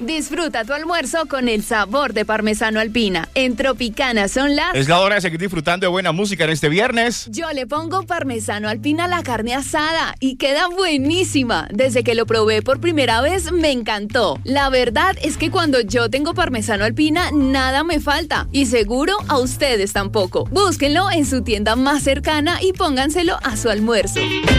Disfruta tu almuerzo con el sabor de Parmesano Alpina. En Tropicana son las... Es la hora de seguir disfrutando de buena música en este viernes. Yo le pongo Parmesano Alpina a la carne asada y queda buenísima. Desde que lo probé por primera vez me encantó. La verdad es que cuando yo tengo Parmesano Alpina nada me falta. Y seguro a ustedes tampoco. Búsquenlo en su tienda más cercana y pónganselo a su almuerzo.